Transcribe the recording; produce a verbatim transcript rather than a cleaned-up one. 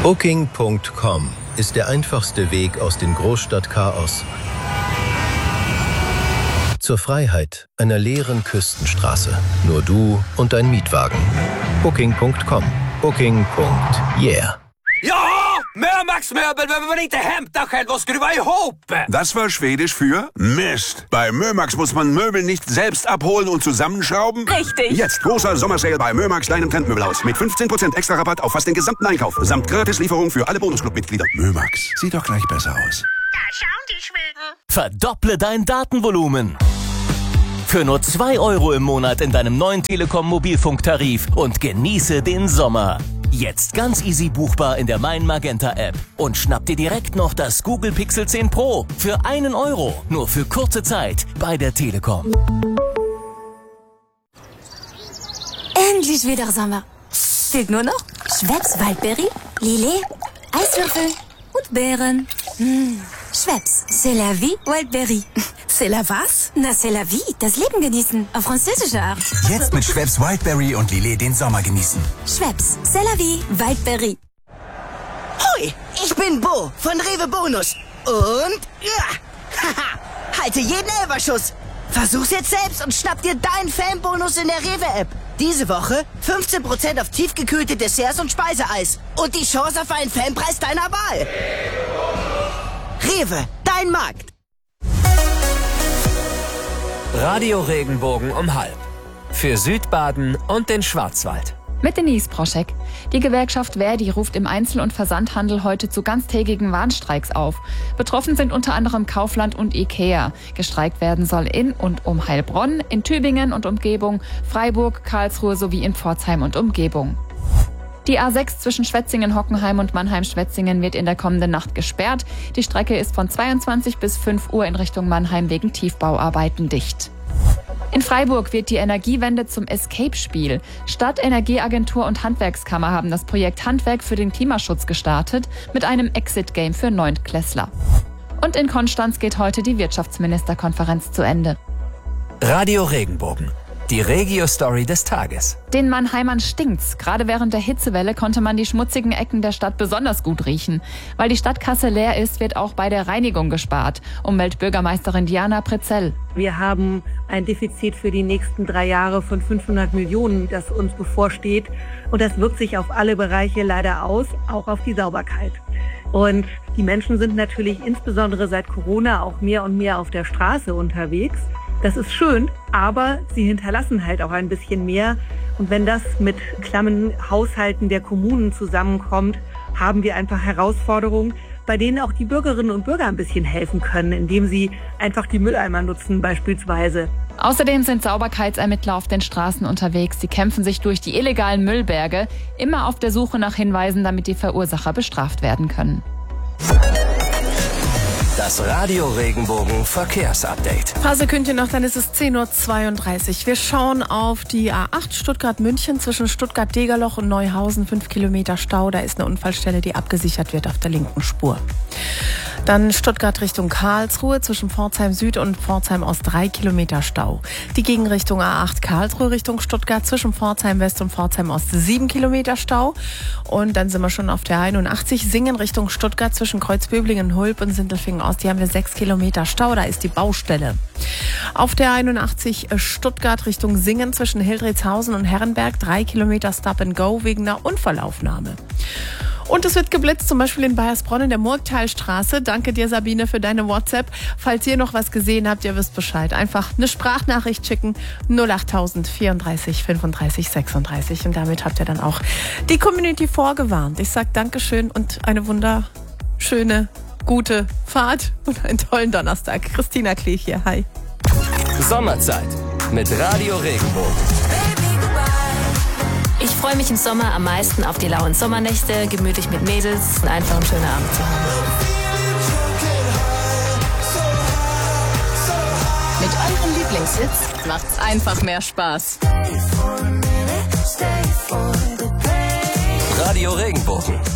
Booking Punkt com ist der einfachste Weg aus dem Großstadtchaos zur Freiheit einer leeren Küstenstraße. Nur du und dein Mietwagen. Booking Punkt com. Booking. Yeah. Ja, Mömax-Möbel behöver man inte hämta själv och skruva ihop. Das war Schwedisch für Mist. Bei Mömax muss man Möbel nicht selbst abholen und zusammenschrauben. Richtig. Jetzt großer Sommersale bei Mömax, deinem Trendmöbelhaus. Mit fünfzehn Prozent extra Rabatt auf fast den gesamten Einkauf. Samt Gratislieferung für alle Bonusclub-Mitglieder. Mömax, sieht doch gleich besser aus. Da schauen die Schweden. Verdopple dein Datenvolumen. Für nur zwei Euro im Monat in deinem neuen Telekom-Mobilfunktarif und genieße den Sommer. Jetzt ganz easy buchbar in der Mein Magenta App. Und schnapp dir direkt noch das Google Pixel zehn Pro für einen Euro. Nur für kurze Zeit bei der Telekom. Endlich wieder Sommer. Fehlt nur noch Schweppes Waldbeere, Lillet, Eiswürfel und Beeren. Mmh. Schweppes, c'est la vie, Wildberry. C'est la was? Na, c'est la vie, das Leben genießen, auf französische Art. Jetzt mit Schweppes Wildberry und Lillet den Sommer genießen. Schweppes, c'est la vie, Wildberry. Hoi, ich bin Bo von Rewe Bonus. Und, ja, haha, halte jeden Elferschuss. Versuch's jetzt selbst und schnapp dir deinen Fanbonus in der Rewe-App. Diese Woche fünfzehn Prozent auf tiefgekühlte Desserts und Speiseeis. Und die Chance auf einen Fanpreis deiner Wahl. Rewe, dein Markt. Radio Regenbogen um halb. Für Südbaden und den Schwarzwald. Mit Denise Proschek. Die Gewerkschaft Verdi ruft im Einzel- und Versandhandel heute zu ganztägigen Warnstreiks auf. Betroffen sind unter anderem Kaufland und Ikea. Gestreikt werden soll in und um Heilbronn, in Tübingen und Umgebung, Freiburg, Karlsruhe sowie in Pforzheim und Umgebung. Die A sechs zwischen Schwetzingen-Hockenheim und Mannheim-Schwetzingen wird in der kommenden Nacht gesperrt. Die Strecke ist von zweiundzwanzig bis fünf Uhr in Richtung Mannheim wegen Tiefbauarbeiten dicht. In Freiburg wird die Energiewende zum Escape-Spiel. Stadt, Energieagentur und Handwerkskammer haben das Projekt Handwerk für den Klimaschutz gestartet mit einem Exit-Game für Neuntklässler. Und in Konstanz geht heute die Wirtschaftsministerkonferenz zu Ende. Radio Regenbogen. Die Regio-Story des Tages. Den Mannheimern stinkt's. Gerade während der Hitzewelle konnte man die schmutzigen Ecken der Stadt besonders gut riechen. Weil die Stadtkasse leer ist, wird auch bei der Reinigung gespart. Umweltbürgermeisterin Diana Prezell. Wir haben ein Defizit für die nächsten drei Jahre von fünfhundert Millionen, das uns bevorsteht. Und das wirkt sich auf alle Bereiche leider aus, auch auf die Sauberkeit. Und die Menschen sind natürlich insbesondere seit Corona auch mehr und mehr auf der Straße unterwegs. Das ist schön, aber sie hinterlassen halt auch ein bisschen mehr. Und wenn das mit klammen Haushalten der Kommunen zusammenkommt, haben wir einfach Herausforderungen, bei denen auch die Bürgerinnen und Bürger ein bisschen helfen können, indem sie einfach die Mülleimer nutzen beispielsweise. Außerdem sind Sauberkeitsermittler auf den Straßen unterwegs. Sie kämpfen sich durch die illegalen Müllberge, immer auf der Suche nach Hinweisen, damit die Verursacher bestraft werden können. Das Radio Regenbogen Verkehrsupdate. Ein paar Sekündchen noch, dann ist es zehn Uhr zweiunddreißig. Wir schauen auf die A acht Stuttgart-München zwischen Stuttgart-Degerloch und Neuhausen. Fünf Kilometer Stau. Da ist eine Unfallstelle, die abgesichert wird auf der linken Spur. Dann Stuttgart Richtung Karlsruhe zwischen Pforzheim Süd und Pforzheim Ost drei Kilometer Stau. Die Gegenrichtung A acht Karlsruhe Richtung Stuttgart zwischen Pforzheim West und Pforzheim Ost sieben Kilometer Stau. Und dann sind wir schon auf der einundachtzig Singen Richtung Stuttgart zwischen Kreuzböblingen, Hulb und Sindelfingen Ost. Die haben wir sechs Kilometer Stau, da ist die Baustelle. Auf der einundachtzig Stuttgart Richtung Singen zwischen Hildritzhausen und Herrenberg drei Kilometer Stop and Go wegen einer Unfallaufnahme. Und es wird geblitzt, zum Beispiel in Bayersbronn in der Murgtalstraße. Danke dir, Sabine, für deine WhatsApp. Falls ihr noch was gesehen habt, ihr wisst Bescheid. Einfach eine Sprachnachricht schicken. null achttausend vierunddreißig fünfunddreißig sechsunddreißig. Und damit habt ihr dann auch die Community vorgewarnt. Ich sag Dankeschön und eine wunderschöne, gute Fahrt und einen tollen Donnerstag. Christina Klich hier. Hi. Sommerzeit mit Radio Regenbogen. Ich freue mich im Sommer am meisten auf die lauen Sommernächte, gemütlich mit Mädels und einfach einen schönen Abend zu haben. Mit eurem Lieblingshits macht's einfach mehr Spaß. Radio Regenbogen.